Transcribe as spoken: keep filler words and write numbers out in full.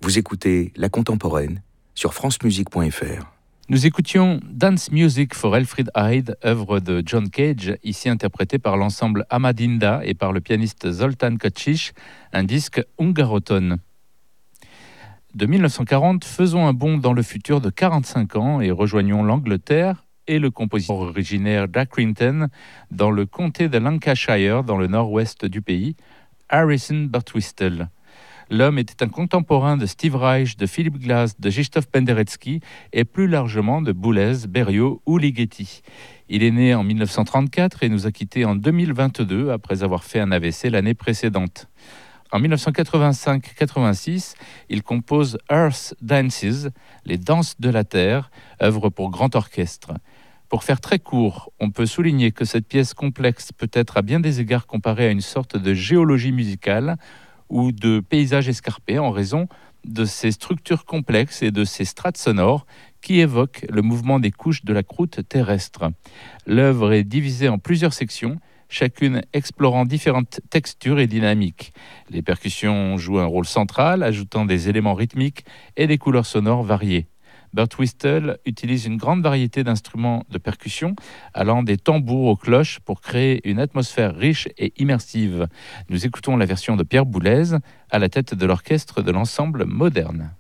Vous écoutez La Contemporaine sur francemusique point f r. Nous écoutions Dance Music for Elfriede Hyde, œuvre de John Cage, ici interprétée par l'ensemble Amadinda et par le pianiste Zoltán Kocsis, un disque hungaroton. De mille neuf cent quarante, faisons un bond dans le futur de quarante-cinq ans et rejoignons l'Angleterre et le compositeur originaire d'Accrington dans le comté de Lancashire, dans le nord-ouest du pays, Harrison Birtwistle. L'homme était un contemporain de Steve Reich, de Philip Glass, de Krzysztof Penderecki et plus largement de Boulez, Berio ou Ligeti. Il est né en mille neuf cent trente-quatre et nous a quittés en deux mille vingt-deux après avoir fait un A V C l'année précédente. En mille neuf cent quatre-vingt-cinq quatre-vingt-six, il compose Earth Dances, les danses de la Terre, œuvre pour grand orchestre. Pour faire très court, on peut souligner que cette pièce complexe peut être à bien des égards comparée à une sorte de géologie musicale ou de paysage escarpé en raison de ses structures complexes et de ses strates sonores qui évoquent le mouvement des couches de la croûte terrestre. L'œuvre est divisée en plusieurs sections, chacune explorant différentes textures et dynamiques. Les percussions jouent un rôle central, ajoutant des éléments rythmiques et des couleurs sonores variées. Birtwistle utilise une grande variété d'instruments de percussion, allant des tambours aux cloches pour créer une atmosphère riche et immersive. Nous écoutons la version de Pierre Boulez à la tête de l'orchestre de l'ensemble moderne.